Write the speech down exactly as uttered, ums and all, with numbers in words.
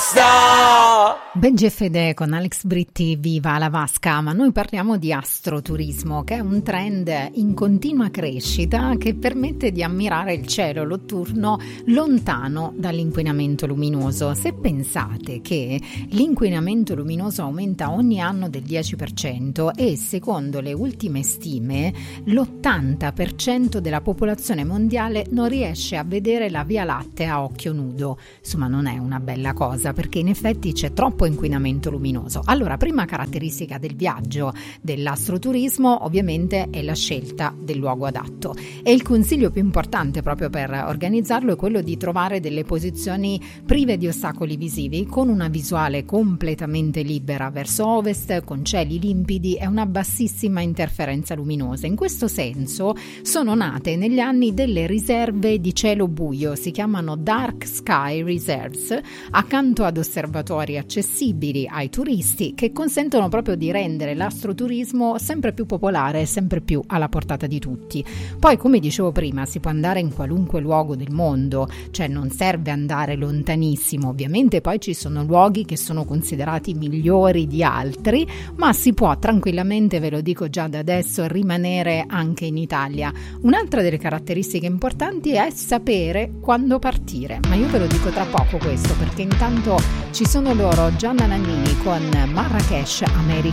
Vasca! Benji e Fede con Alex Britti, viva la Vasca, ma noi parliamo di astroturismo, che è un trend in continua crescita che permette di ammirare il cielo notturno lontano dall'inquinamento luminoso. Se pensate che l'inquinamento luminoso aumenta ogni anno del dieci per cento e secondo le ultime stime l'ottanta per cento della popolazione mondiale non riesce a vedere la Via Lattea a occhio nudo, insomma non è una bella cosa, perché in effetti c'è troppo inquinamento luminoso. Allora, prima caratteristica del viaggio dell'astroturismo ovviamente è la scelta del luogo adatto, e il consiglio più importante proprio per organizzarlo è quello di trovare delle posizioni prive di ostacoli visivi, con una visuale completamente libera verso ovest, con cieli limpidi e una bassissima interferenza luminosa. In questo senso sono nate negli anni delle riserve di cielo buio, si chiamano Dark Sky Reserves, accanto ad osservatori accessibili ai turisti, che consentono proprio di rendere l'astroturismo sempre più popolare e sempre più alla portata di tutti. Poi, come dicevo prima, si può andare in qualunque luogo del mondo, cioè non serve andare lontanissimo. Ovviamente poi ci sono luoghi che sono considerati migliori di altri, ma si può tranquillamente, ve lo dico già da adesso, rimanere anche in Italia. Un'altra delle caratteristiche importanti è sapere quando partire, ma io ve lo dico tra poco questo, perché intanto ci sono loro, Gianna Nannini con Marrakesh America.